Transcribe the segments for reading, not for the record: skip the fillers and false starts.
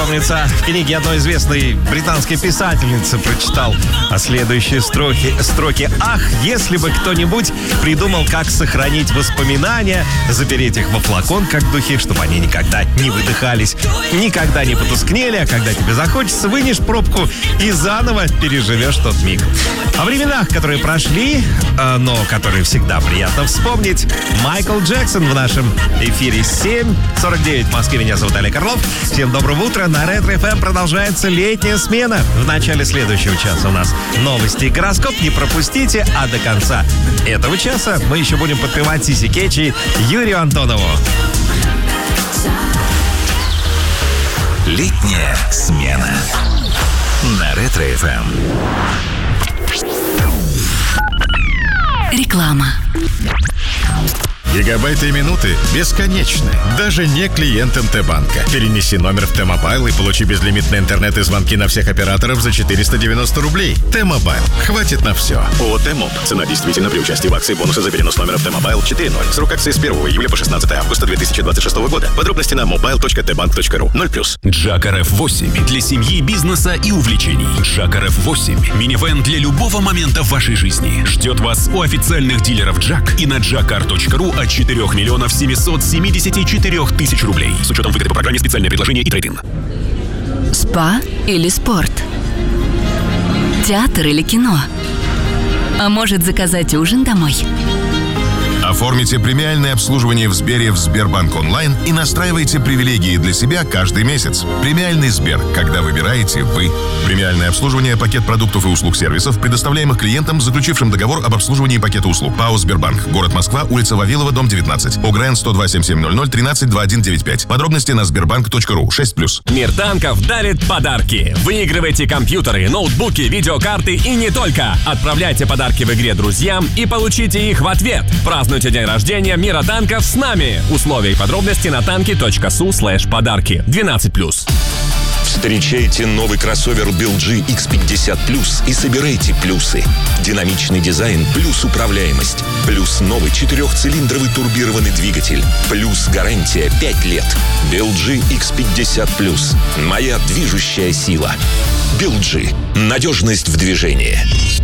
Помнится, в книге одной известной британской писательницы прочитал следующие строки. «Ах, если бы кто-нибудь придумал, как сохранить воспоминания, запереть их во флакон, как духи, чтобы они никогда не выдыхались, никогда не потускнели, а когда тебе захочется, вынешь пробку и заново переживешь тот миг». О временах, которые прошли, но которые всегда приятно вспомнить. Майкл Джексон в нашем эфире 7:49 в Москве. Меня зовут Олег Орлов. Всем доброго утра. На Ретро ФМ продолжается летняя смена. В начале следующего часа у нас новости и гороскоп. Не пропустите, а до конца этого часа мы еще будем подпевать Сиси Кетч и Юрию Антонову. Летняя смена на Ретро ФМ. Реклама. Гигабайты и минуты бесконечны, даже не клиент МТ-банка. Перенеси номер в Т-Мобайл и получи безлимитный интернет и звонки на всех операторов за 490 рублей. Т-Мобайл. Хватит на все. ООО «Т-Моб». Цена действительно при участии в акции бонусы за перенос номера в Т-Мобайл 4.0. Срок акции с 1 июля по 16 августа 2026 года. Подробности на mobile.tbank.ru. 0+. Джак RF8 для семьи, бизнеса и увлечений. Джак RF8 – минивэн для любого момента в вашей жизни. Ждет вас у официальных дилеров Джак и на jakar.ru от 4 миллионов 774 тысяч рублей. С учетом выгоды по программе «Специальное предложение» и трейд-ин. Спа или спорт? Театр или кино? А может, заказать ужин домой? Оформите премиальное обслуживание в Сбере в Сбербанк онлайн и настраивайте привилегии для себя каждый месяц. Премиальный Сбер, когда выбираете вы. Премиальное обслуживание, пакет продуктов и услуг сервисов, предоставляемых клиентам, заключившим договор об обслуживании пакета услуг. ПАО «Сбербанк». Город Москва, улица Вавилова, дом 19. ОГРН 102-7700 13-2195. Подробности на sberbank.ru. 6+. Мир танков дарит подарки. Выигрывайте компьютеры, ноутбуки, видеокарты и не только. Отправляйте подарки в игре друзьям и получите их в ответ. Празднуйте день рождения Мира танков с нами. Условия и подробности на tanki.su/подарки. 12+. Встречайте новый кроссовер BLG X50 Plus и собирайте плюсы. Динамичный дизайн плюс управляемость. Плюс новый 4-цилиндровый турбированный двигатель. Плюс гарантия 5 лет. BLG X50 Plus. Моя движущая сила. BLG. Надежность в движении.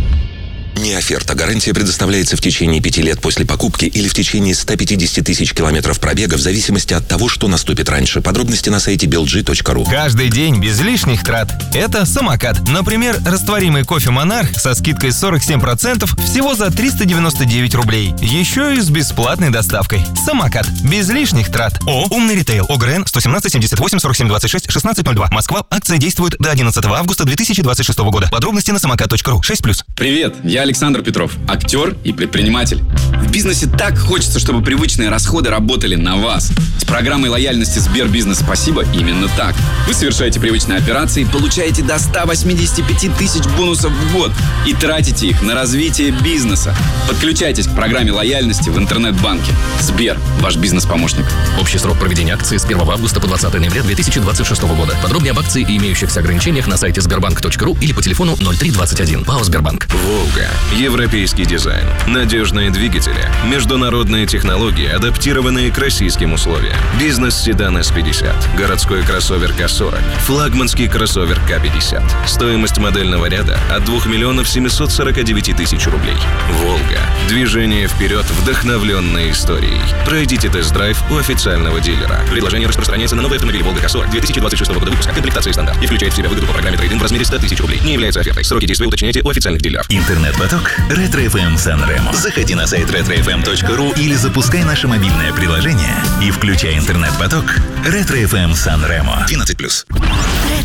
Не оферта. Гарантия предоставляется в течение 5 лет после покупки или в течение 150 тысяч километров пробега в зависимости от того, что наступит раньше. Подробности на сайте belg.ru. Каждый день без лишних трат. Это самокат. Например, растворимый кофе «Монарх» со скидкой 47% всего за 399 рублей. Еще и с бесплатной доставкой. Самокат. Без лишних трат. Умный ритейл. ОГРН 117 78 47 26 1602. Москва. Акция действует до 11 августа 2026 года. Подробности на самокат.ру. 6+. Привет, я Александр Петров, актер и предприниматель. В бизнесе так хочется, чтобы привычные расходы работали на вас. С программой лояльности Сбербизнес «Спасибо» именно так. Вы совершаете привычные операции, получаете до 185 тысяч бонусов в год и тратите их на развитие бизнеса. Подключайтесь к программе лояльности в интернет-банке. Сбер, ваш бизнес-помощник. Общий срок проведения акции с 1 августа по 20 ноября 2026 года. Подробнее об акции и имеющихся ограничениях на сайте sberbank.ru или по телефону 0321. ПАО «Сбербанк». «Волга». Европейский дизайн, надежные двигатели, международные технологии, адаптированные к российским условиям. Бизнес-седан S50, городской кроссовер К40, флагманский кроссовер К50. Стоимость модельного ряда от 2 миллионов 749 тысяч рублей. «Волга». Движение вперед, вдохновленное историей. Пройдите тест-драйв у официального дилера. Предложение распространяется на новые автомобили «Волга К40» 2026 года выпуска, комплектации стандарт и включает в себя выгоду по программе трейд-ин в размере 100 тысяч рублей. Не является офертой. Сроки действия уточняйте у официальных дилеров. Интернет-поток Ретро FM Сан-Ремо. Заходи на сайт retrofm.ru или запускай наше мобильное приложение и включай интернет-поток Ретро FM Сан-Ремо. 12+.